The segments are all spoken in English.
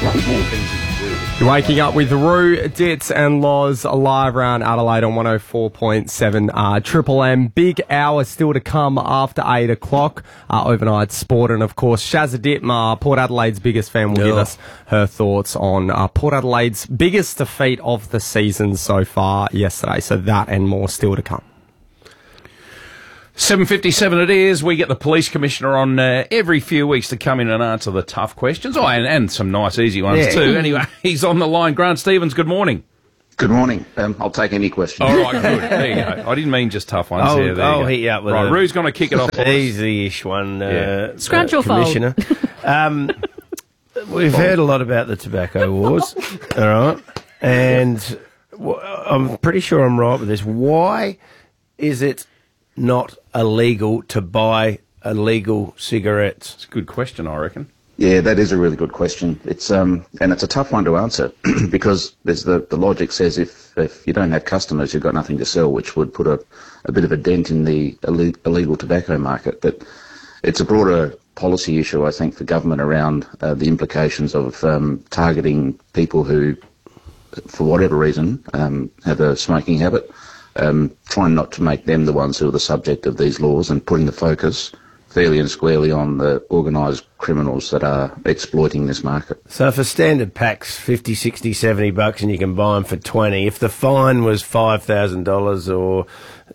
You're waking up with Roo, Ditz and Loz live around Adelaide on 104.7 Triple M. Big hour still to come after 8 o'clock. Overnight sport, and of course Shazza Dittmar, Port Adelaide's biggest fan, will give us her thoughts on Port Adelaide's biggest defeat of the season so far yesterday. So that and more still to come. 7:57 it is. We get the police commissioner on every few weeks to come in and answer the tough questions. Oh, and some nice easy ones too. Anyway, he's on the line. Grant Stevens, good morning. Good morning. I'll take any questions. All right, good. There you go. I didn't mean just tough ones. I'll hit you up with Roo's going to kick it off. Easy-ish one. Scrunch or fold? Commissioner. We've heard a lot about the tobacco wars, all right? And I'm pretty sure I'm right with this. Why is it not illegal to buy illegal cigarettes? It's a good question, I reckon. Yeah, that is a really good question. It's and it's a tough one to answer because there's the logic says if you don't have customers, you've got nothing to sell, which would put a bit of a dent in the illegal tobacco market. But it's a broader policy issue, I think, for government around the implications of targeting people who, for whatever reason, have a smoking habit. Trying not to make them the ones who are the subject of these laws and putting the focus fairly and squarely on the organised criminals that are exploiting this market. So for standard packs, 50, 60, 70 bucks and you can buy them for 20, if the fine was $5,000 or,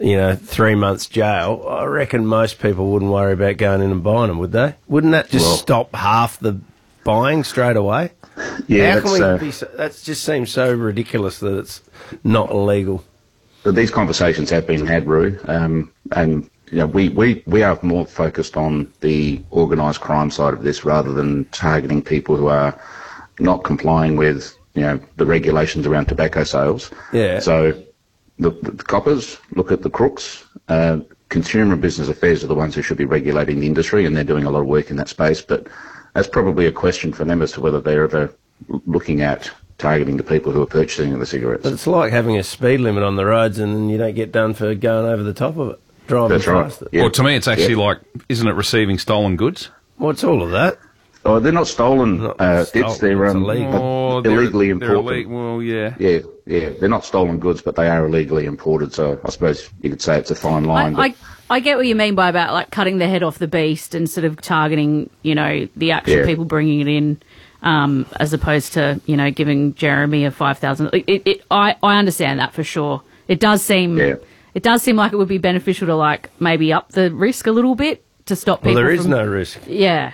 3 months jail, I reckon most people wouldn't worry about going in and buying them, would they? Wouldn't that just stop half the buying straight away? Yeah, How can we be that just seems so ridiculous that it's not illegal. These conversations have been had, Roo, and we are more focused on the organised crime side of this rather than targeting people who are not complying with the regulations around tobacco sales. Yeah. So the coppers look at the crooks. Consumer and Business Affairs are the ones who should be regulating the industry, and they're doing a lot of work in that space. But that's probably a question for them as to whether they're ever looking at targeting the people who are purchasing the cigarettes. But it's like having a speed limit on the roads and then you don't get done for going over the top of it, driving faster. Right. Yeah. Well, to me, it's actually like, isn't it receiving stolen goods? What's all of that? Oh, they're not stolen. They're illegal. Illegally imported. Well, yeah. Yeah. They're not stolen goods, but they are illegally imported. So I suppose you could say it's a fine line. I get what you mean by about like cutting the head off the beast and sort of targeting, the actual people bringing it in. As opposed to, giving Jeremy a 5,000. I understand that for sure. It does seem like it would be beneficial to like maybe up the risk a little bit to stop people. Well, there is no risk. Yeah.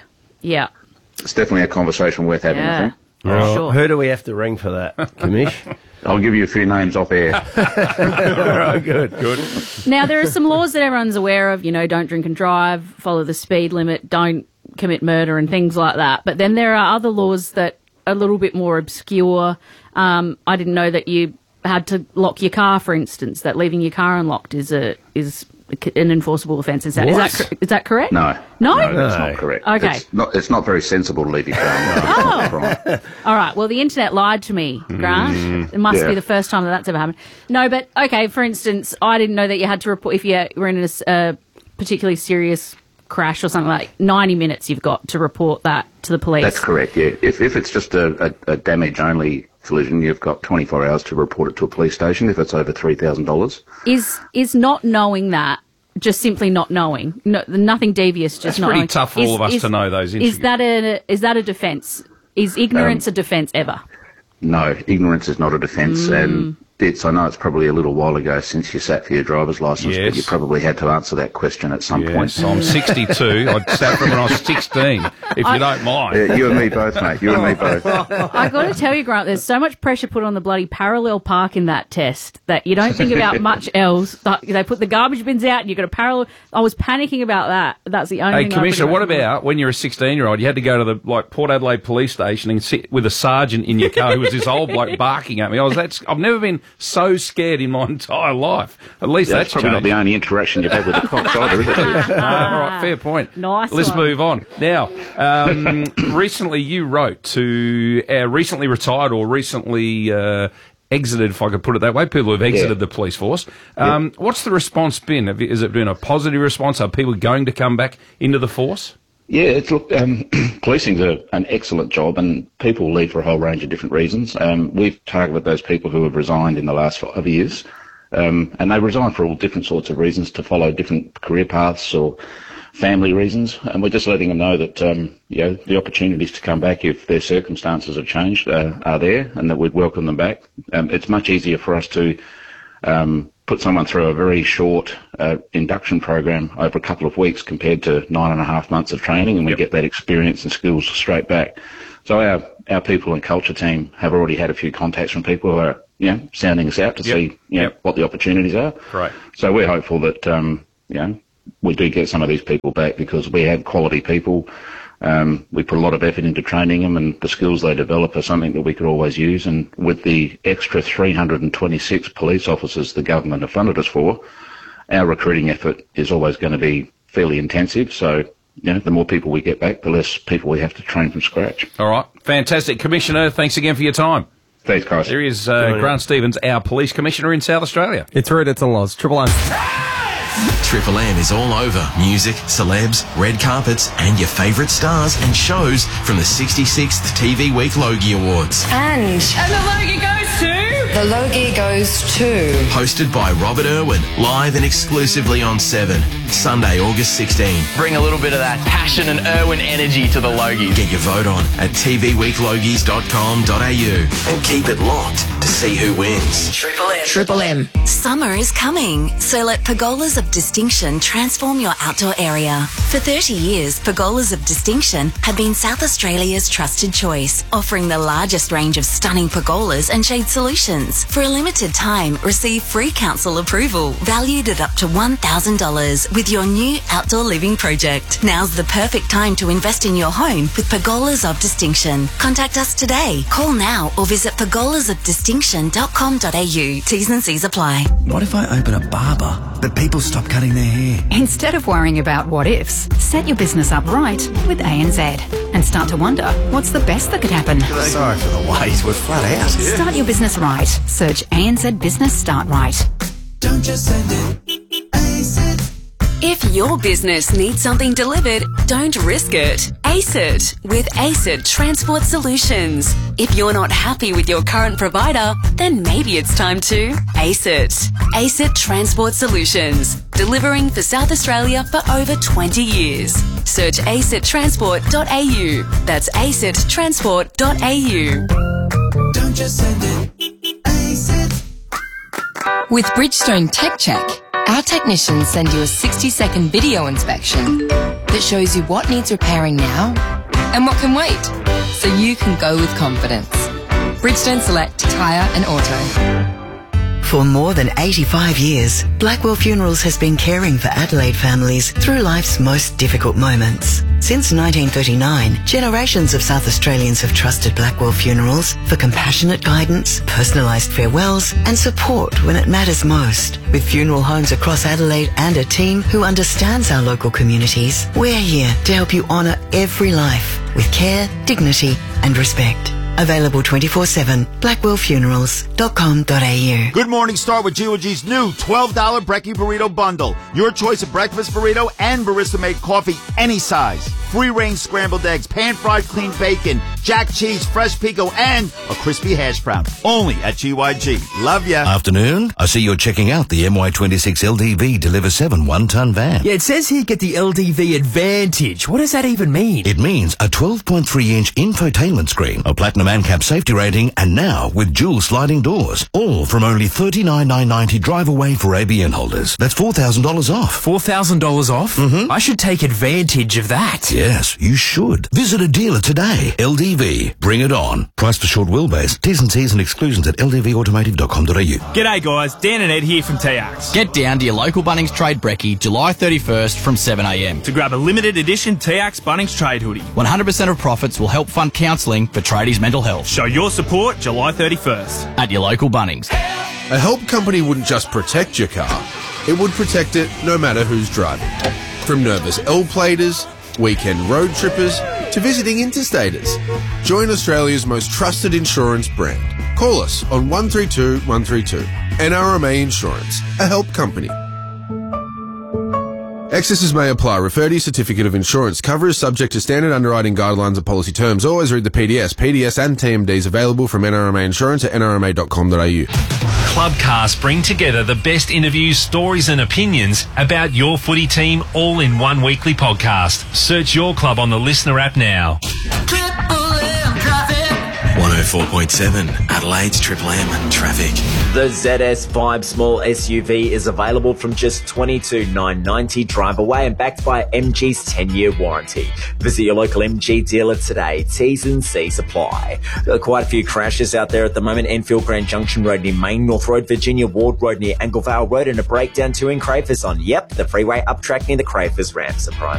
It's definitely a conversation worth having, I think. Sure. Who do we have to ring for that, Commish? I'll give you a few names off air. All right, good. Now, there are some laws that everyone's aware of, don't drink and drive, follow the speed limit, don't commit murder and things like that. But then there are other laws that are a little bit more obscure. I didn't know that you had to lock your car, for instance, that leaving your car unlocked is an enforceable offence. Is that correct? No, that's not correct. Okay. It's not very sensible to leave your car unlocked. All right. Well, the internet lied to me, Grant. It must be the first time that's ever happened. No, but, okay, for instance, I didn't know that you had to report, if you were in a particularly serious crash or something, like 90 minutes you've got to report that to the police. That's correct, yeah. If it's just a damage-only collision, you've got 24 hours to report it to a police station if it's over $3,000. Is not knowing that just simply not knowing? No, nothing devious, just That's not pretty knowing. tough for all of us to know those intricacies. Is that a defence? Is ignorance a defence ever? No, ignorance is not a defence, and I know it's probably a little while ago since you sat for your driver's licence, but you probably had to answer that question at some point. So I'm 62. I sat for it when I was 16, if you don't mind. Yeah, you and me both, mate. You and me both. I got to tell you, Grant, there's so much pressure put on the bloody parallel park in that test that you don't think about much else. They put the garbage bins out and you've got a parallel. I was panicking about that. That's the only thing. Hey, Commissioner, what about when you're a 16-year-old, you had to go to the Port Adelaide police station and sit with a sergeant in your car who was this old bloke barking at me? I've never been so scared in my entire life. At least that's probably changed. not the only interaction you've had with the cops either, is it? All right, fair point. Nice. Let's move on. Now, recently you wrote to our recently retired or recently exited, if I could put it that way, people who have exited the police force. What's the response been? Has it been a positive response? Are people going to come back into the force? Yeah, policing's an excellent job, and people leave for a whole range of different reasons. We've targeted those people who have resigned in the last 5 years, and they resign for all different sorts of reasons, to follow different career paths or family reasons, and we're just letting them know that the opportunities to come back if their circumstances have changed are there, and that we'd welcome them back. It's much easier for us to put someone through a very short induction program over a couple of weeks compared to 9.5 months of training, and we get that experience and skills straight back. So our people and culture team have already had a few contacts from people who are sounding us out to see what the opportunities are. Right. So we're hopeful that we do get some of these people back, because we have quality people. We put a lot of effort into training them, and the skills they develop are something that we could always use. And with the extra 326 police officers the government have funded us for, our recruiting effort is always going to be fairly intensive. So, the more people we get back, the less people we have to train from scratch. All right. Fantastic. Commissioner, thanks again for your time. Thanks, guys. There is Grant Stevens, our Police Commissioner in South Australia. It's Rude, it's and Loz. Triple M. Triple M is all over music, celebs, red carpets, and your favourite stars and shows from the 66th TV Week Logie Awards. And the Logie goes to... the Logie goes to... Hosted by Robert Irwin, live and exclusively on 7, Sunday, August 16. Bring a little bit of that passion and Irwin energy to the Logie. Get your vote on at tvweeklogies.com.au and keep it locked to see who wins. Triple M. Triple M. Summer is coming, so let Pergolas of Distinction transform your outdoor area. For 30 years, Pergolas of Distinction have been South Australia's trusted choice, offering the largest range of stunning pergolas and shade solutions. For a limited time, receive free council approval, valued at up to $1,000 with your new outdoor living project. Now's the perfect time to invest in your home with Pergolas of Distinction. Contact us today. Call now or visit pergolasofdistinction.com.au. T's and C's apply. What if I open a barber, but people stop cutting their hair? Instead of worrying about what ifs, set your business up right with ANZ and start to wonder what's the best that could happen. Sorry for the wait, we're flat out. Start your business right. Search ANZ Business Start Right. Don't just send it. If your business needs something delivered, don't risk it. Ace it with Ace It Transport Solutions. If you're not happy with your current provider, then maybe it's time to Ace it. Ace It Transport Solutions. Delivering for South Australia for over 20 years. Search aceitransport.au. That's aceitransport.au. Don't just send it. Ace it. With Bridgestone Tech Check, our technicians send you a 60-second video inspection that shows you what needs repairing now and what can wait, so you can go with confidence. Bridgestone Select Tyre and Auto. For more than 85 years, Blackwell Funerals has been caring for Adelaide families through life's most difficult moments. Since 1939, generations of South Australians have trusted Blackwell Funerals for compassionate guidance, personalised farewells and support when it matters most. With funeral homes across Adelaide and a team who understands our local communities, we're here to help you honour every life with care, dignity and respect. Available 24/7, blackwellfunerals.com.au. Good morning, start with G.O.G's new $12 Brekkie Burrito Bundle. Your choice of breakfast burrito and barista-made coffee, any size. Free-range scrambled eggs, pan-fried clean bacon, jack cheese, fresh pico, and a crispy hash brown. Only at GYG. Love ya. Afternoon. I see you're checking out the MY26 LDV Deliver 7 one-ton van. Yeah, it says here get the LDV Advantage. What does that even mean? It means a 12.3-inch infotainment screen, a platinum ANCAP safety rating, and now with dual sliding doors. All from only $39,990 drive away for ABN holders. That's $4,000 off. $4,000 off? Mm-hmm. I should take advantage of that. Yes, you should. Visit a dealer today. LDV. Bring it on. Price for short wheelbase. T's and C's and exclusions at ldvautomotive.com.au. G'day guys, Dan and Ed here from TX. Get down to your local Bunnings Trade Brekkie July 31st from 7am to grab a limited edition TX Bunnings Trade hoodie. 100% of profits will help fund counselling for tradies' mental health. Show your support July 31st. At your local Bunnings. A help company wouldn't just protect your car, it would protect it no matter who's driving. From nervous L-platers, weekend road trippers, to visiting interstaters. Join Australia's most trusted insurance brand. Call us on 132 132. NRMA Insurance, a help company. Excesses may apply. Refer to your certificate of insurance. Cover is subject to standard underwriting guidelines and policy terms. Always read the PDS. PDS and TMDs available from NRMA Insurance at nrma.com.au. Clubcast bring together the best interviews, stories and opinions about your footy team all in one weekly podcast. Search your club on the Listener app now. 104.7 Adelaide's Triple M traffic. The ZS Vibe small SUV is available from just $22,990 drive away and backed by MG's 10-year warranty. Visit your local MG dealer today. T's and C's apply. There are quite a few crashes out there at the moment. Enfield Grand Junction Road near Main, North Road, Virginia Ward Road near Anglevale Road, and a breakdown too in Crayfors on, the freeway up track near the Crayfors ramp. Surprise.